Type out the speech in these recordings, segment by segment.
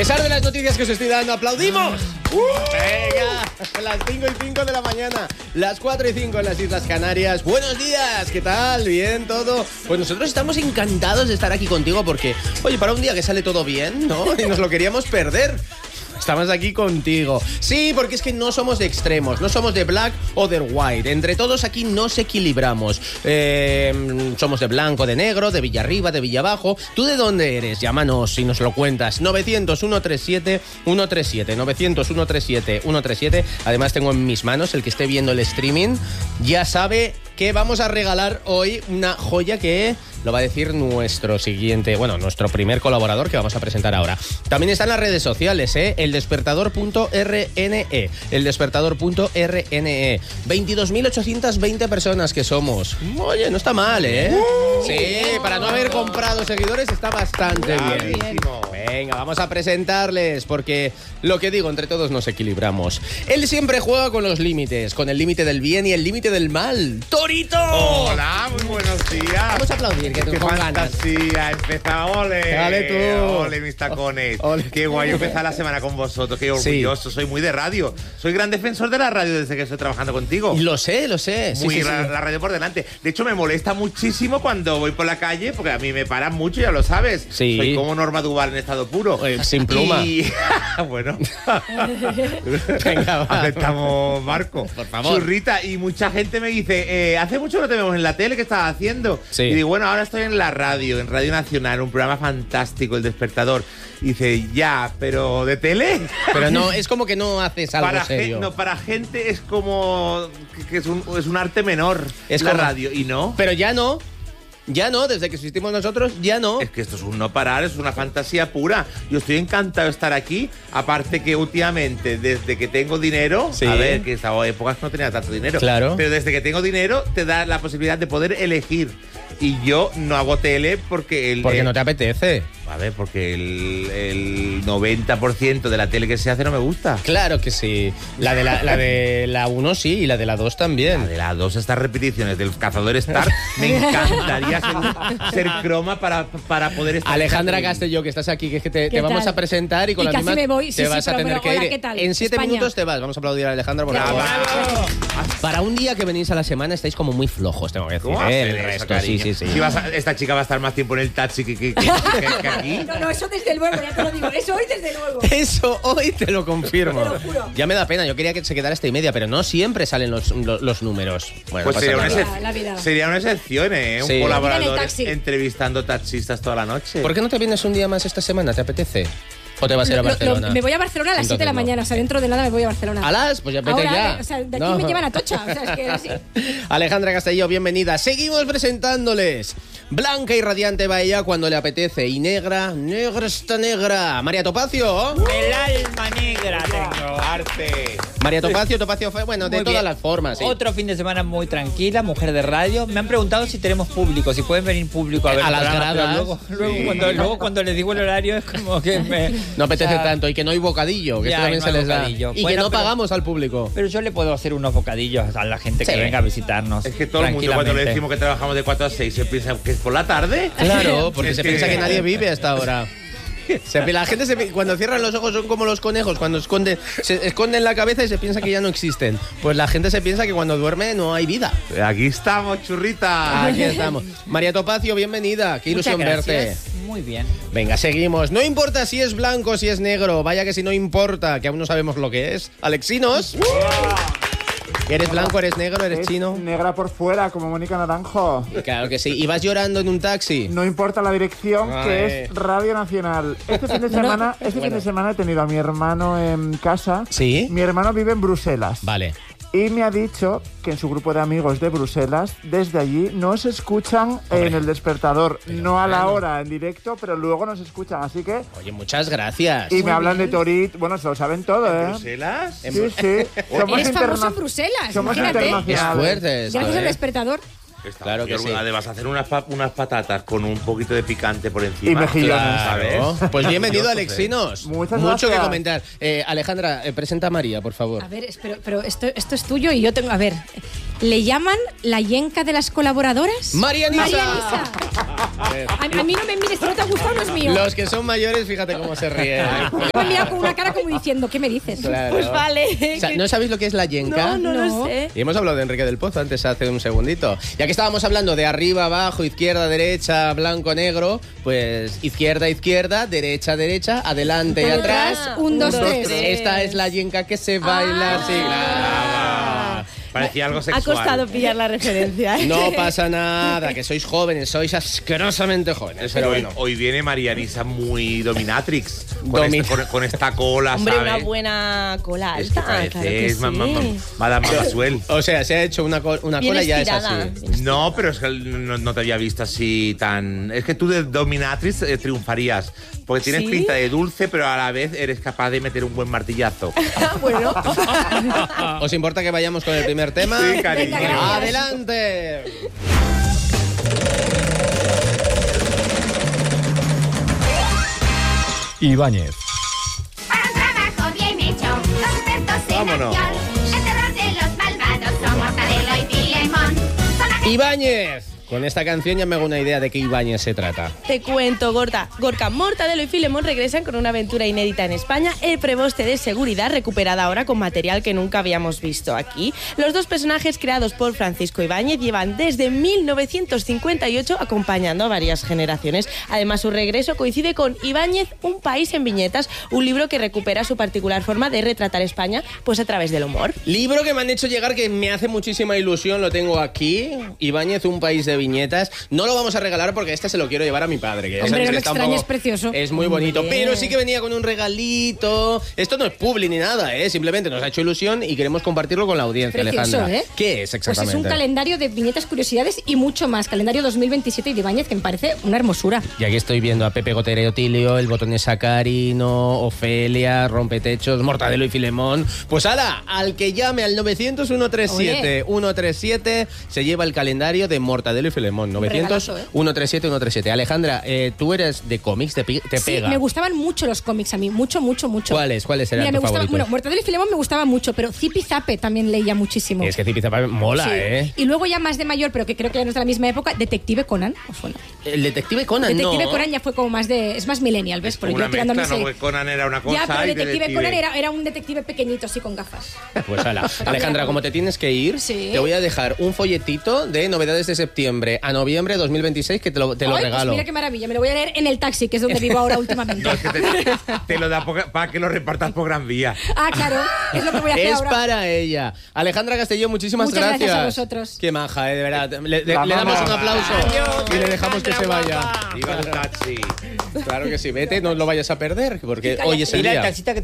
pesar de las noticias que os estoy dando, ¡aplaudimos! Venga, las 5:05 de la mañana, las 4:05 en las Islas Canarias. Buenos días, ¿qué tal? ¿Bien todo? Pues nosotros estamos encantados de estar aquí contigo porque, oye, para un día que sale todo bien, ¿no? Y nos lo queríamos perder. Estamos aquí contigo. Sí, porque es que no somos de extremos, no somos de black o de white. Entre todos aquí nos equilibramos. Somos de blanco, de negro, de Villarriba, de Villabajo. ¿Tú de dónde eres? Llámanos y nos lo cuentas. 900-137-137. 900-137-137. Además tengo en mis manos, el que esté viendo el streaming, ya sabe que vamos a regalar hoy una joya que lo va a decir nuestro primer colaborador que vamos a presentar ahora. También están las redes sociales, eldespertador.rne. Eldespertador.rne. 22.820 personas que somos. Oye, no está mal, Sí, para no haber comprado seguidores está bastante bien. Venga, vamos a presentarles, porque lo que digo, entre todos nos equilibramos. Él siempre juega con los límites, con el límite del bien y el límite del mal. ¡Torito! Hola, muy buenos días. Vamos a aplaudir, que tengo ganas. ¡Qué fantasía! Empezaba, ole. Dale tú. Ole, mis tacones. Ole. Qué guay empezar la semana con vosotros, qué orgulloso. Sí. Soy muy de radio. Soy gran defensor de la radio desde que estoy trabajando contigo. Lo sé. Muy la radio por delante. De hecho, me molesta muchísimo cuando voy por la calle, porque a mí me paran mucho, ya lo sabes. Sí. Soy como Norma Duval en estado puro. Sin pluma. Y... bueno. Venga, va. Aceptamos, Marco. Por favor. Churrita. Y mucha gente me dice, hace mucho no te vemos en la tele, ¿qué estás haciendo? Sí. Y digo, bueno, ahora estoy en la radio, en Radio Nacional, un programa fantástico, El Despertador. Y dice, ya, pero ¿de tele? Pero no, es como que no haces algo serio. Para gente es como que es un arte menor, es la como... radio, y no. Pero ya no, desde que existimos nosotros, ya no. Es que esto es un no parar, es una fantasía pura. Yo estoy encantado de estar aquí, aparte que últimamente, desde que tengo dinero, sí. A ver, que esta época no tenía tanto dinero, claro. Pero desde que tengo dinero te da la posibilidad de poder elegir. Y yo no hago tele porque porque no te apetece. A ver, porque el 90% de la tele que se hace no me gusta. Claro que sí. La de la 1 sí, y la de la 2 también. La de la 2, estas repeticiones del Cazador Star, me encantaría ser croma para poder estar. Alejandra Castelló, que estás aquí, que es que te vamos a presentar y con la misma me voy. te vas a tener que ir. ¿Qué tal? En 7 minutos te vas. Vamos a aplaudir a Alejandra por favor. Para un día que venís a la semana estáis como muy flojos, tengo que decir. El resto, sí. Si esta chica va a estar más tiempo en el taxi que aquí. No, eso desde luego, ya te lo digo. Eso hoy desde luego. Eso hoy te lo confirmo. Te lo juro. Ya me da pena, yo quería que se quedara esta y media, pero no siempre salen los números. Bueno, pues sería una excepción, Sí. Un colaborador entrevistando taxistas toda la noche. ¿Por qué no te vienes un día más esta semana? ¿Te apetece? ¿O te vas a ir a Barcelona? Me voy a Barcelona a las 7 de la mañana, o sea, dentro de nada me voy a Barcelona. ¿Alas? Pues ya vete ahora, ya. O sea, de aquí me llevan a Tocha, o sea, es que así. Alejandra Castelló, bienvenida. Seguimos presentándoles. Blanca y radiante va ella cuando le apetece. Y negra está negra. María Topacio. El alma negra tengo. Arte. María Topacio fue, bueno, de todas las formas. Sí. Otro fin de semana muy tranquila, mujer de radio. Me han preguntado si tenemos público, si pueden venir público a ver a las programa, gradas. Luego cuando les digo el horario es como que no apetece tanto, y que no hay bocadillo, que ya, esto también no se les bocadillo. da. Y bueno, que no pagamos al público. Pero yo le puedo hacer unos bocadillos a la gente que venga a visitarnos. Es que todo el mundo cuando le decimos que trabajamos de 4 a 6 se piensa que es por la tarde. Claro, porque se piensa que nadie vive hasta ahora. La gente cuando cierran los ojos son como los conejos, cuando se esconden la cabeza y se piensa que ya no existen. Pues la gente se piensa que cuando duerme no hay vida. Aquí estamos, churrita. Aquí estamos. María Topacio, bienvenida. Qué ilusión verte. Muy bien. Venga, seguimos. No importa si es blanco, si es negro. Vaya que si no importa, que aún no sabemos lo que es. Alexinos. ¿Eres blanco, eres negro, eres chino? Negra por fuera, como Mónica Naranjo. Claro que sí. ¿Y vas llorando en un taxi? No importa la dirección, que es Radio Nacional. Este fin de semana he tenido a mi hermano en casa. ¿Sí? Mi hermano vive en Bruselas. Vale. Y me ha dicho que en su grupo de amigos de Bruselas, desde allí, nos escuchan en El Despertador. Pero no a la hora en directo, pero luego nos escuchan, así que... Oye, muchas gracias. Y me hablan de Torit, bueno, se lo saben todo, ¿eh? ¿Bruselas? Sí, sí. Eres famoso en Bruselas, somos imagínate. internacionales. Es fuerte esto, Gracias al Despertador. Claro que sí. Además, hacer unas patatas con un poquito de picante por encima. Y mejillones, claro. ¿sabes? Pues bienvenido, Alexinos. Muchas Mucho gracias. que comentar. Alejandra, presenta a María, por favor. A ver, pero esto es tuyo y yo tengo... A ver, ¿le llaman la yenca de las colaboradoras? ¡María Nisa! ¡María Nisa! A mí no me mires, si no te ha gustado no es mío. Los que son mayores, fíjate cómo se ríen. Me mira con una cara como diciendo, ¿qué me dices? Claro. Pues vale. O sea, ¿no sabéis lo que es la yenca? No No. lo sé. Y hemos hablado de Enrique del Pozo antes, hace un segundito. Ya que estábamos hablando de arriba, abajo, izquierda, derecha, blanco, negro, pues izquierda, izquierda, derecha, derecha, adelante y atrás. 1, 2, 3. Esta es la yenca que se baila así. Ah, parecía algo Ha sexual. costado pillar la referencia. No pasa nada, que sois jóvenes, sois asquerosamente jóvenes. Pero Hoy, bueno. hoy viene Marianisa muy dominatrix. Domi- Con esta cola, Hombre, ¿sabes? una buena cola Es que alta. parece, Claro que es sí. Madame Masuel. O sea, se ha hecho una Bien cola y ya estirada. es así. No, pero es que no te había visto así tan... Es que tú de dominatrix triunfarías. Porque tienes ¿Sí? pinta de dulce, pero a la vez eres capaz de meter un buen martillazo. Bueno. ¿Os importa que vayamos con el primer tema? Sí, cariño. Venga, gracias. ¡Adelante! Ibáñez. Para un trabajo bien hecho, los expertos en Vámonos. acción. El terror de los malvados son Mortadelo y Filemón. Son agentes Ibáñez. Con esta canción ya me hago una idea de qué Ibáñez se trata. Te cuento, Gorka, Mortadelo y Filemón regresan con una aventura inédita en España, el preboste de seguridad, recuperada ahora con material que nunca habíamos visto aquí. Los dos personajes creados por Francisco Ibáñez llevan desde 1958 acompañando a varias generaciones. Además, su regreso coincide con Ibáñez, un país en viñetas, un libro que recupera su particular forma de retratar España, pues a través del humor. Libro que me han hecho llegar que me hace muchísima ilusión, lo tengo aquí. Ibáñez, un país de viñetas. No lo vamos a regalar porque este se lo quiero llevar a mi padre. Que ya Hombre, sabéis no que me está un extraña, poco- es precioso. Es muy bonito, Bien. pero sí que venía con un regalito. Esto no es publi ni nada, ¿eh? Simplemente nos ha hecho ilusión y queremos compartirlo con la audiencia, Precioso, Alejandra. ¿eh? ¿Qué es Pues exactamente? es un calendario de viñetas, curiosidades y mucho más. Calendario 2027 de Ibáñez, que me parece una hermosura. Y aquí estoy viendo a Pepe Gotera y Otilio, el botón de Sacarino, Ofelia, Rompetechos, Mortadelo y Filemón. Pues ala, al que llame al 900 137 137 se lleva el calendario de Mortadelo y Filemón. 900 regalazo, ¿eh? 137 137. Alejandra, tú eres de cómics, te Sí, pega. me gustaban mucho los cómics a mí, mucho. ¿Cuáles eran Mira, me tus gustaba, favoritos? bueno, Mortadelo y Filemón me gustaba mucho, pero Zipi Zape también leía muchísimo. Es que Zipizapa mola, Sí. ¿eh? Y luego ya más de mayor, pero que creo que ya no es de la misma época, Detective Conan. ¿Os suena? El Detective Conan, Detective no. Conan ya fue como más de... Es más millennial, ¿ves? Porque Una yo tirándome mezcla, ¿no? ese... Porque Conan era una cosa Ya, pero y Detective Conan era un detective pequeñito, así con gafas. Pues ala. Alejandra, como te tienes que ir, Sí. te voy a dejar un folletito de novedades de septiembre a noviembre de 2026 que te lo Ay, regalo. Pues mira qué maravilla, me lo voy a leer en el taxi, que es donde vivo ahora últimamente. No, es que te lo da para que lo repartas por Gran Vía. Ah, claro, es lo que voy a hacer Es ahora. para ella. Alejandra Castelló, muchísimas Muchas gracias a vosotros. Qué maja, de verdad. Le La damos mama. un aplauso y le dejamos que se vaya. Iba el taxi. Claro que sí, vete, no lo vayas a perder, porque Cállate. hoy es el Dile al día. taxista que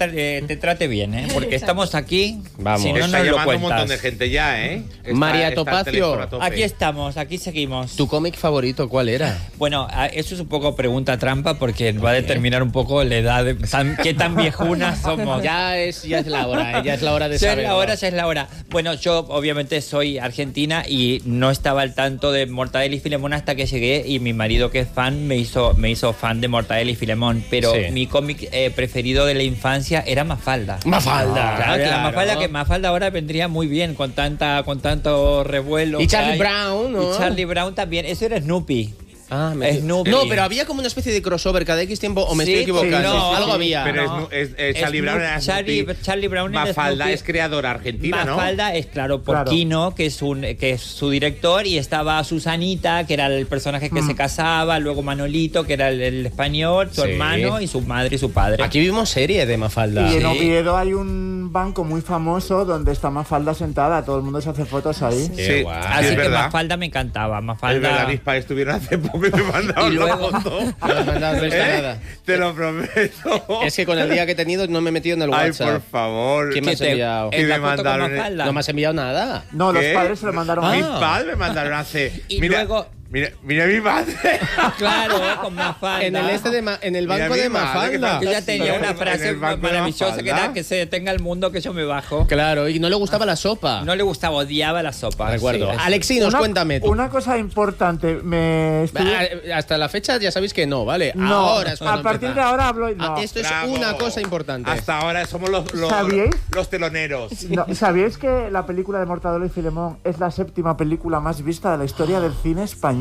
te trate bien, ¿eh? Porque estamos aquí. Vamos. Si no, Está nos lo llamando un cuentas. montón de gente ya, ¿eh? María Está el Topacio. teléfono a tope. Aquí estamos, aquí seguimos. ¿Tu cómic favorito cuál era? Bueno, eso es un poco pregunta trampa porque va a determinar un poco la edad, qué tan viejunas somos. Ya es la hora, ya es la hora de Ya es saberlo. la hora, ya es la hora. Bueno, yo obviamente soy argentina y no estaba al tanto de Mortadelo y Filemón hasta que llegué y mi marido, que es fan, me hizo fan de Mortadelo y Filemón. Pero Sí. mi cómic preferido de la infancia era Mafalda. Mafalda. Claro, Mafalda ahora vendría muy bien con tanto revuelo. Y que Charlie hay. Brown, ¿no? Y Charlie Brown también. Eso era Snoopy. Ah, Snoopy. No, pero había como una especie de crossover cada X tiempo, o me Sí, estoy equivocando. sí, no, Algo sí, había. Pero No. Charlie Brown era Snoopy. Charlie Brown era Mafalda Snoopy. es creadora argentina, ¿no? Mafalda es, claro, por Claro. Quino, que es su director, y estaba Susanita, que era el personaje que se casaba, luego Manolito, que era el español, su Sí. hermano, y su madre y su padre. Aquí vimos serie de Mafalda. Y en Sí. Oviedo hay un banco muy famoso donde está Mafalda sentada, todo el mundo se hace fotos ahí. Qué Sí, guay. Así es que verdad. Mafalda me encantaba. Es Mafalda. verdad, mis padres estuvieron hace poco y me mandaron Y luego- la foto. No me has mandado nada. Te lo prometo. Es que con el día que he tenido no me he metido en el Ay, WhatsApp. por favor. ¿Quién me has ¿Qué te- enviado? Que en la me foto con mandaron- Mafalda? No me has enviado nada. No, los ¿Qué? padres se lo mandaron a Mis mí. padres me mandaron hace. Y mira, luego- mira mi madre. Claro, con Mafalda. En el Mira banco mi de madre, que Mafalda. Yo ya tenía una En frase el banco de maravillosa que Mafalda. era que se detenga el mundo, que yo me bajo. Claro, y no le gustaba la sopa. No le gustaba, odiaba la sopa. Recuerdo. Sí, Alexinos, cuéntame tú. Una cosa importante, me estuve- Hasta la fecha ya sabéis que no, ¿vale? No, Ahora es cuando a partir empieza. de ahora hablo y no. Esto es Bravo. una cosa importante. Hasta ahora somos ¿Sabíais? los teloneros. No, ¿sabíais que la película de Mortadelo y Filemón es la 7ª película más vista de la historia del cine español?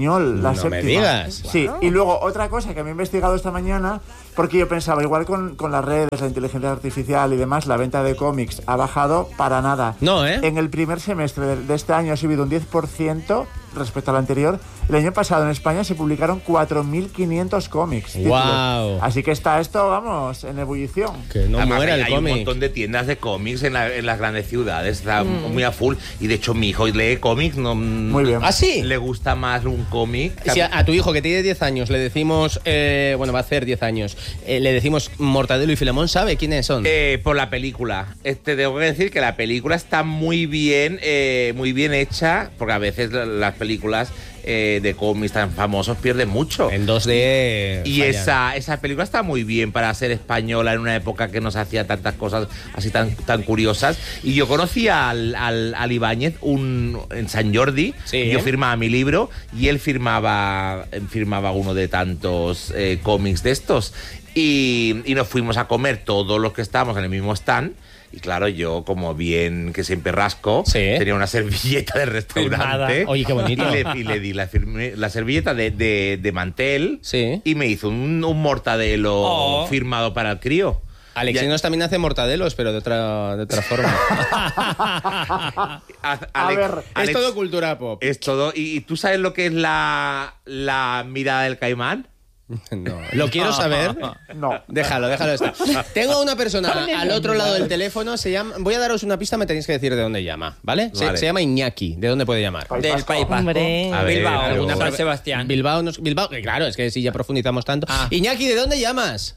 español, la No séptima. me digas. Sí, y luego otra cosa que me he investigado esta mañana, porque yo pensaba, igual con las redes, la inteligencia artificial y demás, la venta de cómics ha bajado para nada. No, ¿eh? En el primer semestre de este año ha subido un 10% respecto al anterior. El año pasado en España se publicaron 4.500 cómics. Guau. Así que está esto, vamos, en ebullición. Que no Además, muera el hay un cómic. montón de tiendas de cómics en las grandes ciudades, está muy a full. Y de hecho mi hijo lee cómics, no Muy bien. ¿Ah, sí? le gusta más un cómic. Si a tu hijo que tiene 10 años le decimos, bueno, va a hacer 10 años, le decimos Mortadelo y Filemón, ¿sabe quiénes son? Por la película. Te tengo que decir que la película está muy bien hecha, porque a veces las películas de cómics tan famosos pierden mucho. En 2D. Y fallan. esa película está muy bien para ser española en una época que nos hacía tantas cosas así tan curiosas. Y yo conocí al Ibáñez en San Jordi. Sí. Yo firmaba mi libro y él firmaba uno de tantos cómics de estos. Y nos fuimos a comer todos los que estábamos en el mismo stand. Y claro, yo, como bien que siempre rasco, Sí. tenía una servilleta de restaurante. Firmada. Oye, qué bonito. Y le di la servilleta de mantel. Sí. Y me hizo un mortadelo firmado para el crío. Alexinos también hace mortadelos, pero de otra forma. A ver, Es todo cultura pop. Es todo. ¿Y tú sabes lo que es la mirada del caimán? No. ¿Lo quiero saber? No. Déjalo estar. Tengo una persona al otro lado del teléfono. Voy a daros una pista, me tenéis que decir de dónde llama, ¿vale? Vale. Se llama Iñaki. ¿De dónde puede llamar? Del País Vasco. Hombre. A ver, Bilbao, pero- San Sebastián. Bilbao, claro, es que si ya profundizamos tanto. Iñaki, ¿de dónde llamas?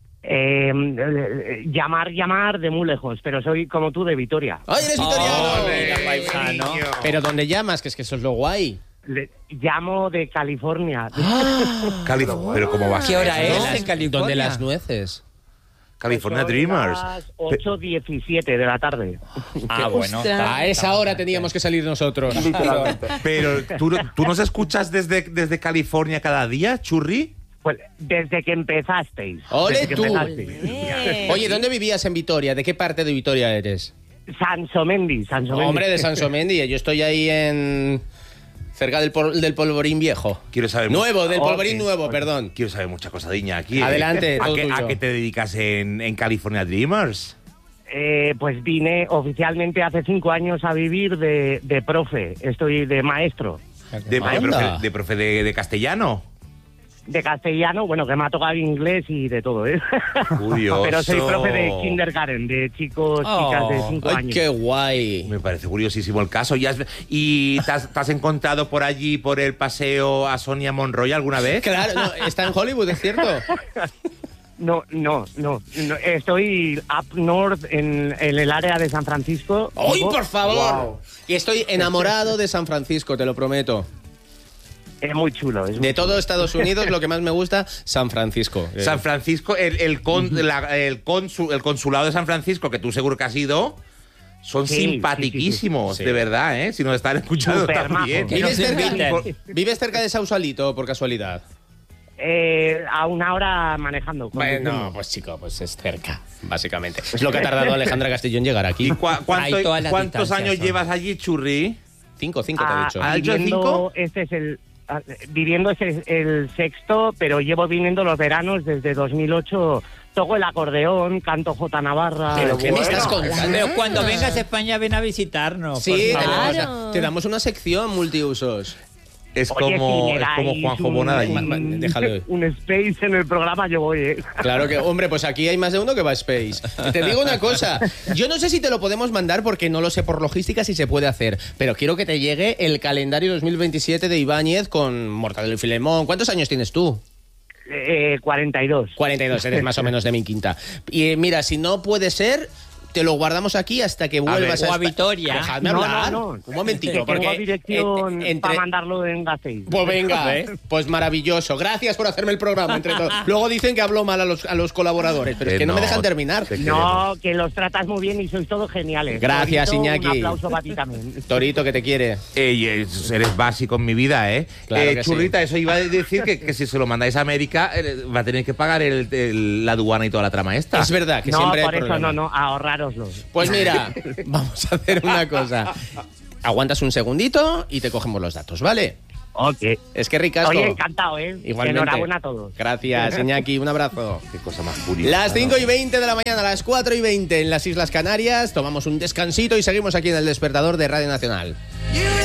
Llamar de muy lejos, pero soy como tú de Vitoria. ¡Ay, eres vitoriano! Mira, paisano. Pero ¿dónde llamas? Que es que eso es lo guay. Llamo de California. Pero ¿cómo va a ¿Qué ser hora eso? es en California? ¿Dónde las nueces? California Son Dreamers. las 8:17 de la tarde. Ah, bueno. Ostras. A esa hora teníamos que salir nosotros. Literalmente. Pero ¿tú nos escuchas desde California cada día, Churri? Pues desde que empezasteis. ¡Ole Desde que tú! empezasteis. Oye, ¿dónde vivías en Vitoria? ¿De qué parte de Vitoria eres? Sansomendi. Hombre, de Sansomendi. Yo estoy ahí cerca del Polvorín viejo. Quiero saber Nuevo, del Oh, Polvorín sí. nuevo, perdón. Quiero saber mucha cosa de Iñaki. Adelante, todo tuyo. ¿A qué te dedicas en California Dreamers? Pues vine oficialmente hace 5 años a vivir de profe. Estoy de maestro. Anda. De profe de castellano. De castellano, bueno, que me ha tocado inglés y de todo, ¿eh? Curioso. Pero soy profe de kindergarten, de chicos, chicas de 5 ¡Ay, años. qué guay! Me parece curiosísimo el caso. ¿Y te has encontrado por allí, por el paseo, a Sonia Monroy alguna vez? Claro, no, está en Hollywood, ¿es cierto? No. Estoy up north en el área de San Francisco. ¡Ay, Vivo. por favor! Wow. Y estoy enamorado de San Francisco, te lo prometo. Es muy chulo. Es muy De todo Estados Unidos, lo que más me gusta, San Francisco. San Francisco, el consulado de San Francisco, que tú seguro que has ido, son Sí, simpatiquísimos, sí. de verdad, ¿eh? Si nos están escuchando Súper también. majos. Que nos inviten. ¿Vives cerca de Sausalito, por casualidad? a 1 hora manejando. Bueno, pues chico, pues es cerca, básicamente. Es lo que ha tardado Alejandra Castillo en llegar aquí. ¿Y Hay todas las cuántos distancias, años son. llevas allí, Churri? 5 te he dicho. ¿Ha dicho viviendo, 5? viviendo este es el sexto, pero llevo viniendo los veranos desde 2008. Toco el acordeón, canto J Navarra. ¿Pero qué me bueno. estás contando? Pero cuando vengas a España, ven a visitarnos. Sí, por favor. Claro. te damos una sección multiusos. Es Oye, como si me dais Juanjo Bonada allí. Déjalo. un space en el programa, yo voy, ¿eh? Claro que, hombre, pues aquí hay más de uno que va a Space. Te digo una cosa, yo no sé si te lo podemos mandar porque no lo sé por logística si se puede hacer, pero quiero que te llegue el calendario 2027 de Ibáñez con Mortadelo y Filemón. ¿Cuántos años tienes tú? 42. 42, eres más o menos de mi quinta. Y mira, si no puede ser, te lo guardamos aquí hasta que vuelvas o a Espa- Vitoria. Dejadme No, hablar. no. Un momentito, Que porque tengo dirección entre- para mandarlo en Gasteiz. Pues venga, pues maravilloso. Gracias por hacerme el programa entre todos. Luego dicen que hablo mal a los colaboradores, pero es que no me dejan terminar. No, que los tratas muy bien y sois todos geniales. Gracias, Torito, Iñaki. Un aplauso para ti también. Torito, que te quiere. Eres básico en mi vida, ¿eh? Claro que Churrita, eso iba a decir que si se lo mandáis a América, va a tener que pagar la aduana y toda la trama esta. Es verdad que No, siempre hay por eso problema. no, ahorrároslo. Pues mira, vamos a hacer una cosa. Aguantas un segundito y te cogemos los datos, ¿vale? Ok. Es que ricasco. Oye, encantado, ¿eh? Igualmente. Enhorabuena a todos. Gracias, Iñaki. Un abrazo. Qué cosa más curiosa. Las ¿no? 5:20 de la mañana, las 4:20 en las Islas Canarias. Tomamos un descansito y seguimos aquí en el Despertador de Radio Nacional.